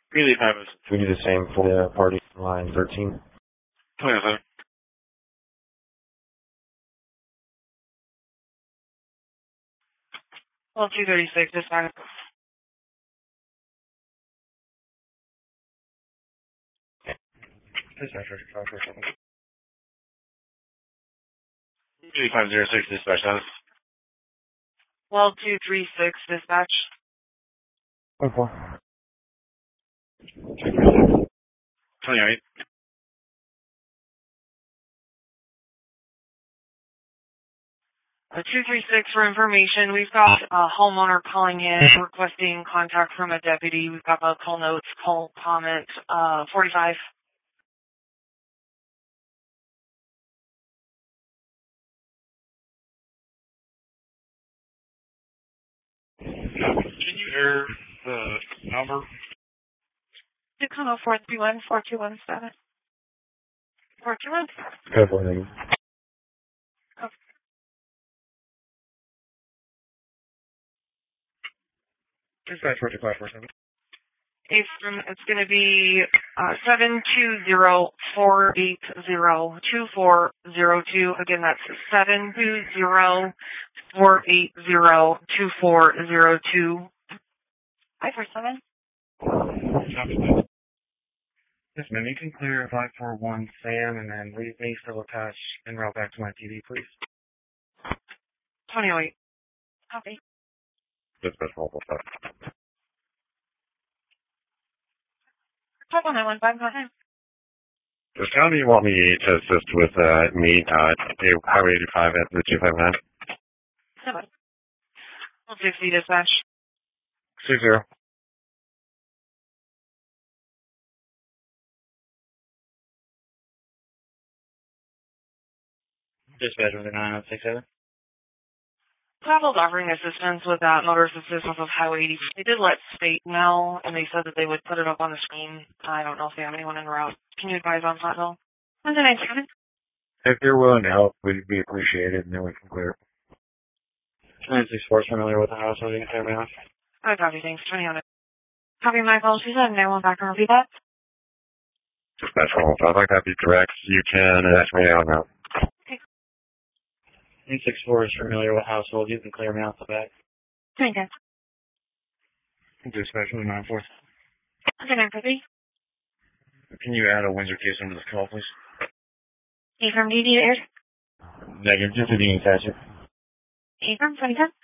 Really 5. We do the same for the party line 13. 27. Well, 236, dispatch. Dispatch, 3506, dispatch status. Well, 236, dispatch. 4. 28. A 236 for information. We've got a homeowner calling in requesting contact from a deputy. We've got the call notes, call comment, 45. Can you hear the number? Tacoma 431 4217. 421? Good morning. Dispatch, 4547. It's going to be 720-480-2402. Again, that's 720-480-2402. 547. Yes, ma'am. You can clear 541 Sam, and then leave me still attached and route back to my TV, please. 2008. Copy. Dispatch, 445. 51915, go ahead. Just how do you want me to assist with Highway 85 at the 259? 7. 160 dispatch. 60. Dispatch with a 9067. Travel's offering assistance with that motorist assistance with Highway 80. They did let state know, and they said that they would put it up on the screen. I don't know if they have anyone en route. Can you advise on Platteville? 197. If you're willing to help, we'd be appreciated, and then we can clear. 964 is familiar with the house, so you can clear me off. I copy, thanks. 20 on it. Copy my call. She said, and I went back and repeat that. Dispatch 415. I copy direct. You can ask me out now. 864 is familiar with household. You can clear me off the back. 20. Dispatch with 94. Okay, 950. Can you add a Windsor case into this call, please? A from DD airs. Negative. Just a DD attachment. A from 2010.